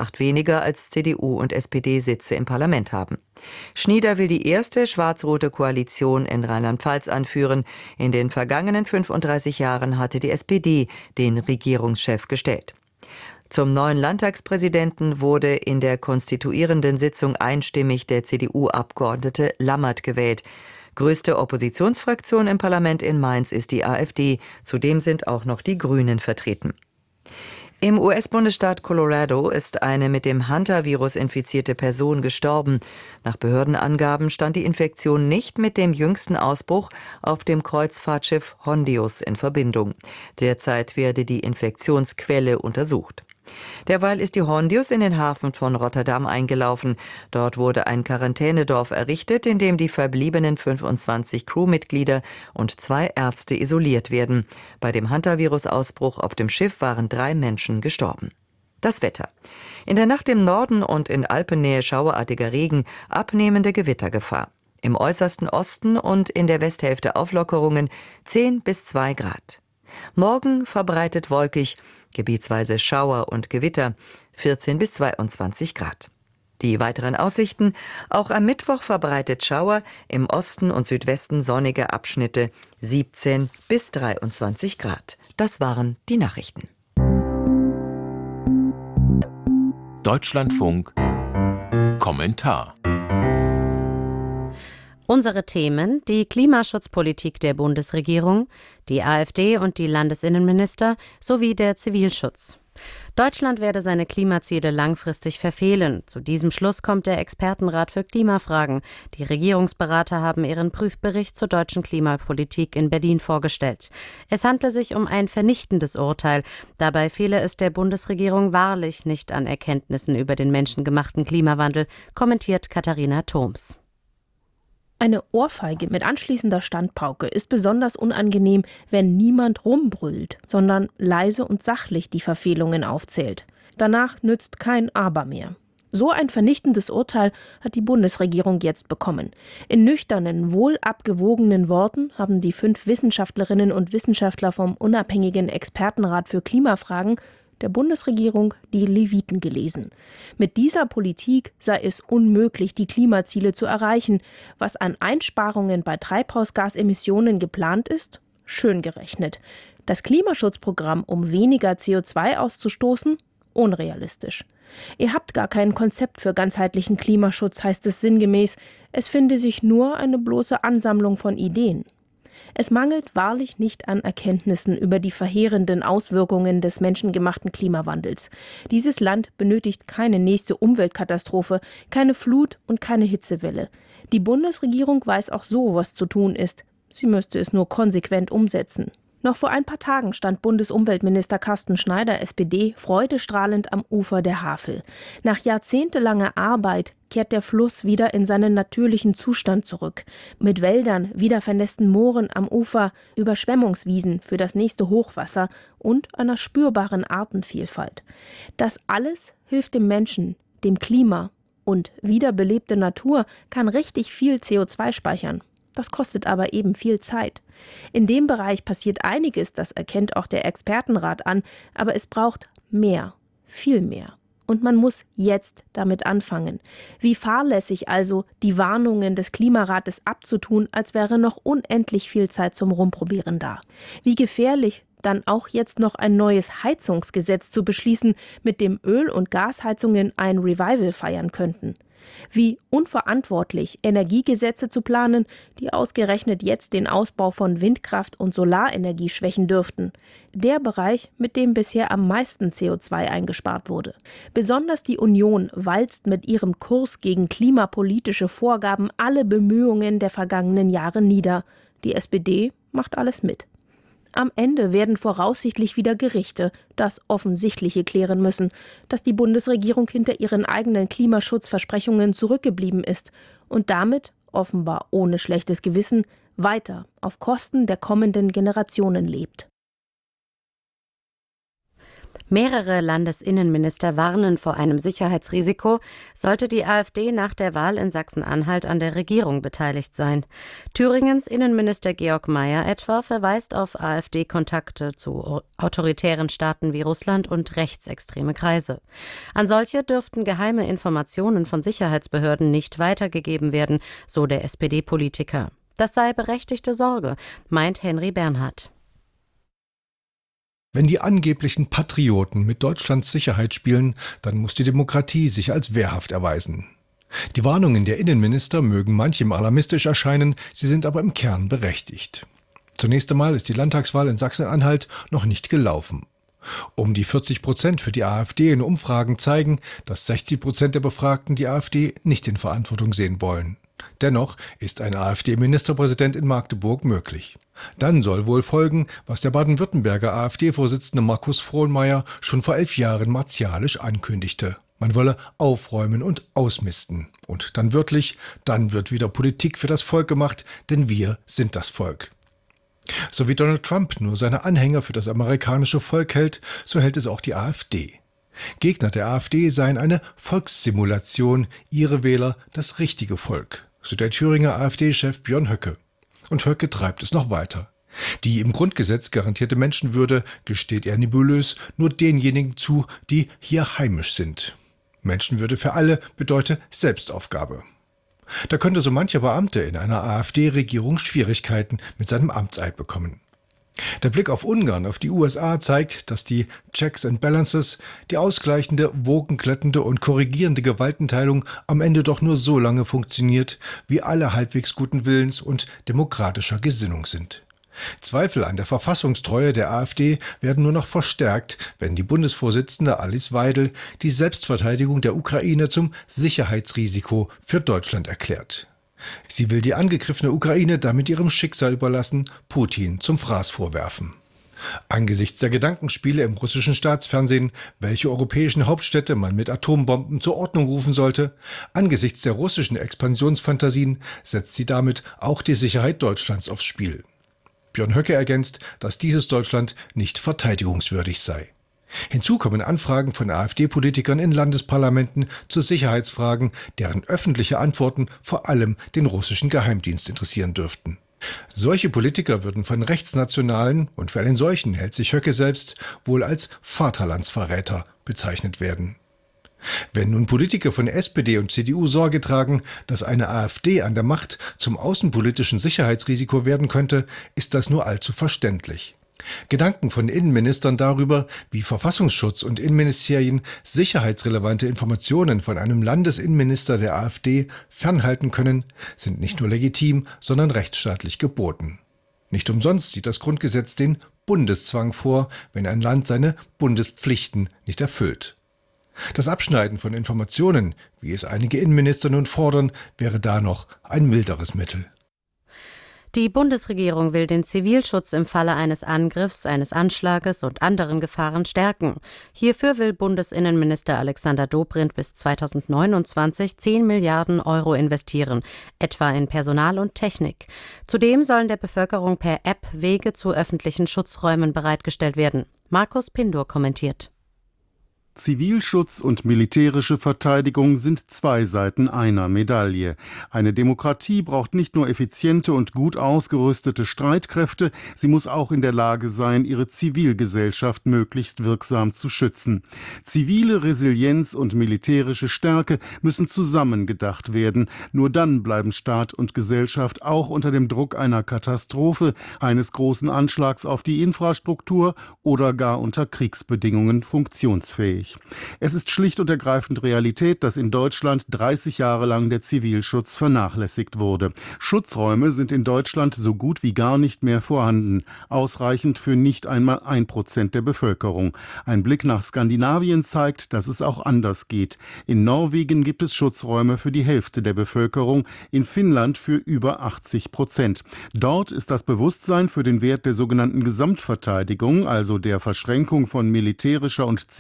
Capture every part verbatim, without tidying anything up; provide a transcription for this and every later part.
acht weniger als C D U und S P D Sitze im Parlament haben. Schnieder will die erste schwarz-rote Koalition in Rheinland-Pfalz anführen. In den vergangenen fünfunddreißig Jahren hatte die S P D den Regierungschef gestellt. Zum neuen Landtagspräsidenten wurde in der konstituierenden Sitzung einstimmig der C D U-Abgeordnete Lammert gewählt. Größte Oppositionsfraktion im Parlament in Mainz ist die AfD. Zudem sind auch noch die Grünen vertreten. Im U S-Bundesstaat Colorado ist eine mit dem Hunter-Virus infizierte Person gestorben. Nach Behördenangaben stand die Infektion nicht mit dem jüngsten Ausbruch auf dem Kreuzfahrtschiff Hondius in Verbindung. Derzeit werde die Infektionsquelle untersucht. Derweil ist die Hondius in den Hafen von Rotterdam eingelaufen. Dort wurde ein Quarantänedorf errichtet, in dem die verbliebenen fünfundzwanzig Crewmitglieder und zwei Ärzte isoliert werden. Bei dem Hunter-Virus-Ausbruch auf dem Schiff waren drei Menschen gestorben. Das Wetter. In der Nacht im Norden und in Alpennähe schauerartiger Regen, abnehmende Gewittergefahr. Im äußersten Osten und in der Westhälfte Auflockerungen zehn bis zwei Grad. Morgen verbreitet wolkig, gebietsweise Schauer und Gewitter, vierzehn bis zweiundzwanzig Grad. Die weiteren Aussichten: Auch am Mittwoch verbreitet Schauer, im Osten und Südwesten sonnige Abschnitte, siebzehn bis dreiundzwanzig Grad. Das waren die Nachrichten. Deutschlandfunk Kommentar. Unsere Themen: die Klimaschutzpolitik der Bundesregierung, die AfD und die Landesinnenminister sowie der Zivilschutz. Deutschland werde seine Klimaziele langfristig verfehlen. Zu diesem Schluss kommt der Expertenrat für Klimafragen. Die Regierungsberater haben ihren Prüfbericht zur deutschen Klimapolitik in Berlin vorgestellt. Es handle sich um ein vernichtendes Urteil. Dabei fehle es der Bundesregierung wahrlich nicht an Erkenntnissen über den menschengemachten Klimawandel, kommentiert Katharina Thoms. Eine Ohrfeige mit anschließender Standpauke ist besonders unangenehm, wenn niemand rumbrüllt, sondern leise und sachlich die Verfehlungen aufzählt. Danach nützt kein Aber mehr. So ein vernichtendes Urteil hat die Bundesregierung jetzt bekommen. In nüchternen, wohl abgewogenen Worten haben die fünf Wissenschaftlerinnen und Wissenschaftler vom unabhängigen Expertenrat für Klimafragen der Bundesregierung die Leviten gelesen. Mit dieser Politik sei es unmöglich, die Klimaziele zu erreichen. Was an Einsparungen bei Treibhausgasemissionen geplant ist? Schön gerechnet. Das Klimaschutzprogramm, um weniger C O zwei auszustoßen? Unrealistisch. Ihr habt gar kein Konzept für ganzheitlichen Klimaschutz, heißt es sinngemäß. Es finde sich nur eine bloße Ansammlung von Ideen. Es mangelt wahrlich nicht an Erkenntnissen über die verheerenden Auswirkungen des menschengemachten Klimawandels. Dieses Land benötigt keine nächste Umweltkatastrophe, keine Flut und keine Hitzewelle. Die Bundesregierung weiß auch so, was zu tun ist. Sie müsste es nur konsequent umsetzen. Noch vor ein paar Tagen stand Bundesumweltminister Carsten Schneider, S P D, freudestrahlend am Ufer der Havel. Nach jahrzehntelanger Arbeit kehrt der Fluss wieder in seinen natürlichen Zustand zurück. Mit Wäldern, wiedervernässten Mooren am Ufer, Überschwemmungswiesen für das nächste Hochwasser und einer spürbaren Artenvielfalt. Das alles hilft dem Menschen, dem Klima, und wiederbelebte Natur kann richtig viel C O zwei speichern. Das kostet aber eben viel Zeit. In dem Bereich passiert einiges, das erkennt auch der Expertenrat an, aber es braucht mehr, viel mehr. Und man muss jetzt damit anfangen. Wie fahrlässig also, die Warnungen des Klimarates abzutun, als wäre noch unendlich viel Zeit zum Rumprobieren da. Wie gefährlich, dann auch jetzt noch ein neues Heizungsgesetz zu beschließen, mit dem Öl- und Gasheizungen ein Revival feiern könnten. Wie unverantwortlich, Energiegesetze zu planen, die ausgerechnet jetzt den Ausbau von Windkraft und Solarenergie schwächen dürften. Der Bereich, mit dem bisher am meisten C O zwei eingespart wurde. Besonders die Union walzt mit ihrem Kurs gegen klimapolitische Vorgaben alle Bemühungen der vergangenen Jahre nieder. Die S P D macht alles mit. Am Ende werden voraussichtlich wieder Gerichte das Offensichtliche klären müssen, dass die Bundesregierung hinter ihren eigenen Klimaschutzversprechungen zurückgeblieben ist und damit, offenbar ohne schlechtes Gewissen, weiter auf Kosten der kommenden Generationen lebt. Mehrere Landesinnenminister warnen vor einem Sicherheitsrisiko, sollte die AfD nach der Wahl in Sachsen-Anhalt an der Regierung beteiligt sein. Thüringens Innenminister Georg Mayer etwa verweist auf AfD-Kontakte zu autoritären Staaten wie Russland und rechtsextreme Kreise. An solche dürften geheime Informationen von Sicherheitsbehörden nicht weitergegeben werden, so der S P D-Politiker. Das sei berechtigte Sorge, meint Henry Bernhard. Wenn die angeblichen Patrioten mit Deutschlands Sicherheit spielen, dann muss die Demokratie sich als wehrhaft erweisen. Die Warnungen der Innenminister mögen manchem alarmistisch erscheinen, sie sind aber im Kern berechtigt. Zunächst einmal ist die Landtagswahl in Sachsen-Anhalt noch nicht gelaufen. Um die vierzig Prozent für die AfD in Umfragen zeigen, dass sechzig Prozent der Befragten die AfD nicht in Verantwortung sehen wollen. Dennoch ist ein AfD-Ministerpräsident in Magdeburg möglich. Dann soll wohl folgen, was der Baden-Württemberger AfD-Vorsitzende Markus Frohnmayer schon vor elf Jahren martialisch ankündigte. Man wolle aufräumen und ausmisten. Und dann wörtlich, dann wird wieder Politik für das Volk gemacht, denn wir sind das Volk. So wie Donald Trump nur seine Anhänger für das amerikanische Volk hält, so hält es auch die AfD. Gegner der AfD seien eine Volkssimulation, ihre Wähler das richtige Volk, so der Thüringer AfD-Chef Björn Höcke. Und Höcke treibt es noch weiter. Die im Grundgesetz garantierte Menschenwürde gesteht er nebulös nur denjenigen zu, die hier heimisch sind. Menschenwürde für alle bedeutet Selbstaufgabe. Da könnte so mancher Beamte in einer AfD-Regierung Schwierigkeiten mit seinem Amtseid bekommen. Der Blick auf Ungarn, auf die U S A zeigt, dass die Checks and Balances, die ausgleichende, wogenglättende und korrigierende Gewaltenteilung am Ende doch nur so lange funktioniert, wie alle halbwegs guten Willens und demokratischer Gesinnung sind. Zweifel an der Verfassungstreue der AfD werden nur noch verstärkt, wenn die Bundesvorsitzende Alice Weidel die Selbstverteidigung der Ukraine zum Sicherheitsrisiko für Deutschland erklärt. Sie will die angegriffene Ukraine damit ihrem Schicksal überlassen, Putin zum Fraß vorwerfen. Angesichts der Gedankenspiele im russischen Staatsfernsehen, welche europäischen Hauptstädte man mit Atombomben zur Ordnung rufen sollte, angesichts der russischen Expansionsfantasien setzt sie damit auch die Sicherheit Deutschlands aufs Spiel. Björn Höcke ergänzt, dass dieses Deutschland nicht verteidigungswürdig sei. Hinzu kommen Anfragen von AfD-Politikern in Landesparlamenten zu Sicherheitsfragen, deren öffentliche Antworten vor allem den russischen Geheimdienst interessieren dürften. Solche Politiker würden von Rechtsnationalen, und für einen solchen hält sich Höcke selbst, wohl als Vaterlandsverräter bezeichnet werden. Wenn nun Politiker von S P D und C D U Sorge tragen, dass eine AfD an der Macht zum außenpolitischen Sicherheitsrisiko werden könnte, ist das nur allzu verständlich. Gedanken von Innenministern darüber, wie Verfassungsschutz und Innenministerien sicherheitsrelevante Informationen von einem Landesinnenminister der AfD fernhalten können, sind nicht nur legitim, sondern rechtsstaatlich geboten. Nicht umsonst sieht das Grundgesetz den Bundeszwang vor, wenn ein Land seine Bundespflichten nicht erfüllt. Das Abschneiden von Informationen, wie es einige Innenminister nun fordern, wäre da noch ein milderes Mittel. Die Bundesregierung will den Zivilschutz im Falle eines Angriffs, eines Anschlages und anderen Gefahren stärken. Hierfür will Bundesinnenminister Alexander Dobrindt bis zweitausendneunundzwanzig zehn Milliarden Euro investieren, etwa in Personal und Technik. Zudem sollen der Bevölkerung per App Wege zu öffentlichen Schutzräumen bereitgestellt werden. Markus Pindur kommentiert. Zivilschutz und militärische Verteidigung sind zwei Seiten einer Medaille. Eine Demokratie braucht nicht nur effiziente und gut ausgerüstete Streitkräfte, sie muss auch in der Lage sein, ihre Zivilgesellschaft möglichst wirksam zu schützen. Zivile Resilienz und militärische Stärke müssen zusammengedacht werden. Nur dann bleiben Staat und Gesellschaft auch unter dem Druck einer Katastrophe, eines großen Anschlags auf die Infrastruktur oder gar unter Kriegsbedingungen funktionsfähig. Es ist schlicht und ergreifend Realität, dass in Deutschland dreißig Jahre lang der Zivilschutz vernachlässigt wurde. Schutzräume sind in Deutschland so gut wie gar nicht mehr vorhanden, ausreichend für nicht einmal ein Prozent der Bevölkerung. Ein Blick nach Skandinavien zeigt, dass es auch anders geht. In Norwegen gibt es Schutzräume für die Hälfte der Bevölkerung, in Finnland für über achtzig Prozent. Dort ist das Bewusstsein für den Wert der sogenannten Gesamtverteidigung, also der Verschränkung von militärischer und ziviler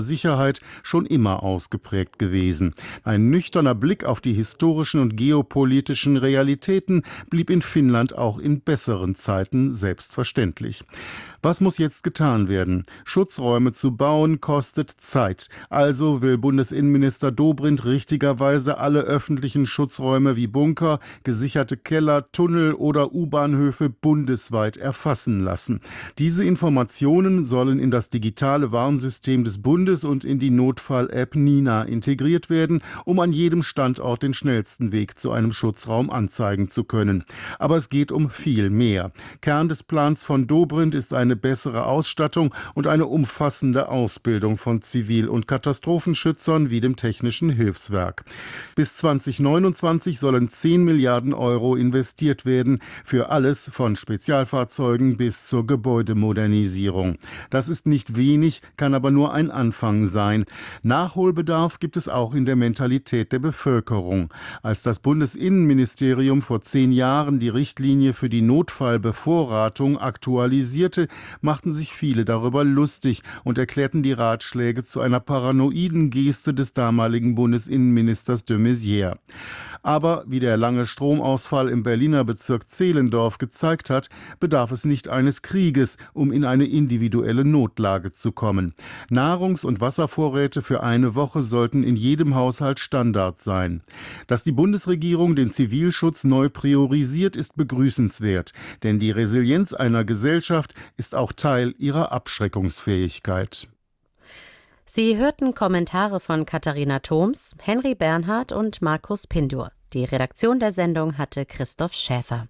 Sicherheit schon immer ausgeprägt gewesen. Ein nüchterner Blick auf die historischen und geopolitischen Realitäten blieb in Finnland auch in besseren Zeiten selbstverständlich. Was muss jetzt getan werden? Schutzräume zu bauen kostet Zeit. Also will Bundesinnenminister Dobrindt richtigerweise alle öffentlichen Schutzräume wie Bunker, gesicherte Keller, Tunnel oder U-Bahnhöfe bundesweit erfassen lassen. Diese Informationen sollen in das digitale Warnsystem des Bundes und in die Notfall-App Nina integriert werden, um an jedem Standort den schnellsten Weg zu einem Schutzraum anzeigen zu können. Aber es geht um viel mehr. Kern des Plans von Dobrindt ist ein eine bessere Ausstattung und eine umfassende Ausbildung von Zivil- und Katastrophenschützern wie dem Technischen Hilfswerk. Bis zwanzig neunundzwanzig sollen zehn Milliarden Euro investiert werden, für alles von Spezialfahrzeugen bis zur Gebäudemodernisierung. Das ist nicht wenig, kann aber nur ein Anfang sein. Nachholbedarf gibt es auch in der Mentalität der Bevölkerung. Als das Bundesinnenministerium vor zehn Jahren die Richtlinie für die Notfallbevorratung aktualisierte, machten sich viele darüber lustig und erklärten die Ratschläge zu einer paranoiden Geste des damaligen Bundesinnenministers de Maizière. Aber wie der lange Stromausfall im Berliner Bezirk Zehlendorf gezeigt hat, bedarf es nicht eines Krieges, um in eine individuelle Notlage zu kommen. Nahrungs- und Wasservorräte für eine Woche sollten in jedem Haushalt Standard sein. Dass die Bundesregierung den Zivilschutz neu priorisiert, ist begrüßenswert, denn die Resilienz einer Gesellschaft ist auch Teil ihrer Abschreckungsfähigkeit. Sie hörten Kommentare von Katharina Thoms, Henry Bernhard und Markus Pindur. Die Redaktion der Sendung hatte Christoph Schäfer.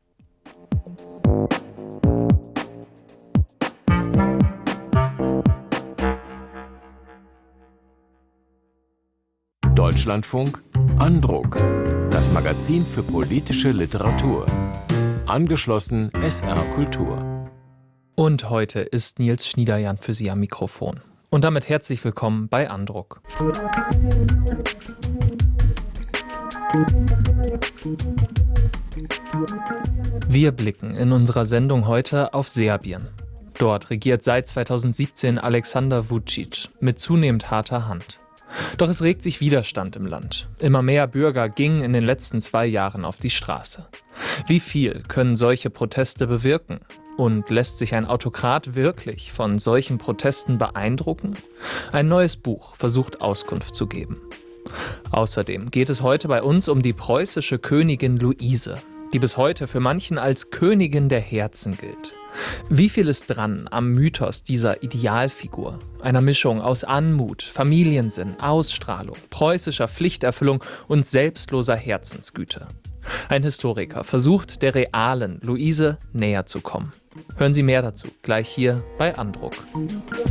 Deutschlandfunk Andruck. Das Magazin für politische Literatur. Angeschlossen S R Kultur. Und heute ist Nils Schniederjan für Sie am Mikrofon. Und damit herzlich willkommen bei Andruck. Wir blicken in unserer Sendung heute auf Serbien. Dort regiert seit zweitausendsiebzehn Aleksandar Vučić mit zunehmend harter Hand. Doch es regt sich Widerstand im Land. Immer mehr Bürger gingen in den letzten zwei Jahren auf die Straße. Wie viel können solche Proteste bewirken? Und lässt sich ein Autokrat wirklich von solchen Protesten beeindrucken? Ein neues Buch versucht Auskunft zu geben. Außerdem geht es heute bei uns um die preußische Königin Luise, die bis heute für manchen als Königin der Herzen gilt. Wie viel ist dran am Mythos dieser Idealfigur? Einer Mischung aus Anmut, Familiensinn, Ausstrahlung, preußischer Pflichterfüllung und selbstloser Herzensgüte. Ein Historiker versucht, der realen Luise näher zu kommen. Hören Sie mehr dazu gleich hier bei Andruck.